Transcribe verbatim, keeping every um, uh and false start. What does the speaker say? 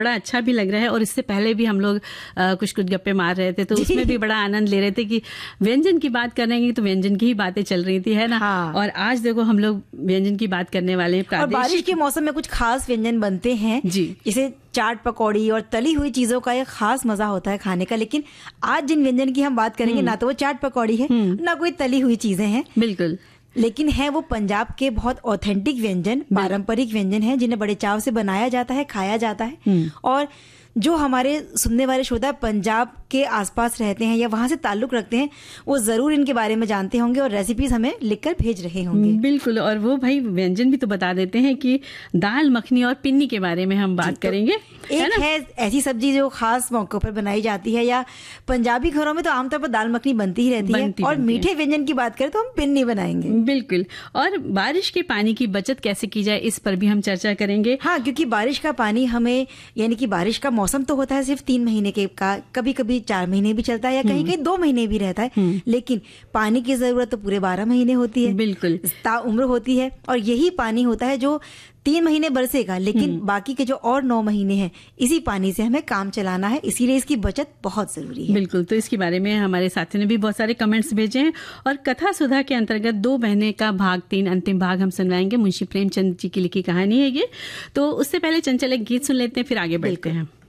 बड़ा अच्छा भी लग रहा है। और इससे पहले भी हम लोग आ, कुछ कुछ गप्पे मार रहे थे, तो उसमें भी बड़ा आनंद ले रहे थे कि व्यंजन की बात करेंगे तो व्यंजन की ही बातें चल रही थी, है ना। हाँ। और आज देखो हम लोग व्यंजन की बात करने वाले हैं। और बारिश के मौसम में कुछ खास व्यंजन बनते हैं जी, जैसे चाट पकौड़ी और तली हुई चीजों का एक खास मजा होता है खाने का। लेकिन आज जिन व्यंजन की हम बात करेंगे ना तो वो चाट पकौड़ी है ना कोई तली हुई चीजें हैं, बिल्कुल, लेकिन है वो पंजाब के बहुत ऑथेंटिक व्यंजन, पारंपरिक व्यंजन है जिन्हें बड़े चाव से बनाया जाता है, खाया जाता है। और जो हमारे सुनने वाले श्रोता पंजाब के आसपास रहते हैं या वहां से ताल्लुक रखते हैं वो जरूर इनके बारे में जानते होंगे और रेसिपीज हमें लिखकर भेज रहे होंगे। बिल्कुल, और वो भाई व्यंजन भी तो बता देते हैं कि दाल मखनी और पिन्नी के बारे में हम बात करेंगे। एक है, है ऐसी सब्जी जो खास मौकों पर बनाई जाती है, या पंजाबी घरों में तो आमतौर पर दाल मखनी बनती ही रहती बनती है, और मीठे व्यंजन की बात करें तो हम पिन्नी बनाएंगे। बिल्कुल, और बारिश के पानी की बचत कैसे की जाए इस पर भी हम चर्चा करेंगे। हाँ, क्योंकि बारिश का पानी हमें, यानी कि बारिश का मौसम तो होता है सिर्फ तीन महीने के का, कभी कभी चार महीने भी चलता है या कहीं कहीं दो महीने भी रहता है, लेकिन पानी की जरूरत तो पूरे बारह महीने होती है। बिल्कुल, ताउम्र होती है, और यही पानी होता है जो तीन महीने बरसेगा, लेकिन बाकी के जो और नौ महीने हैं इसी पानी से हमें काम चलाना है, इसीलिए इसकी बचत बहुत जरूरी है। बिल्कुल, तो इसके बारे में हमारे साथियों ने भी बहुत सारे कमेंट्स भेजे हैं। और कथा सुधा के अंतर्गत दो बहनें का भाग तीन, अंतिम भाग हम सुनवाएंगे। मुंशी प्रेमचंद जी की लिखी कहानी है ये। तो उससे पहले चंचल एक गीत सुन लेते हैं, फिर आगे बढ़ते हैं।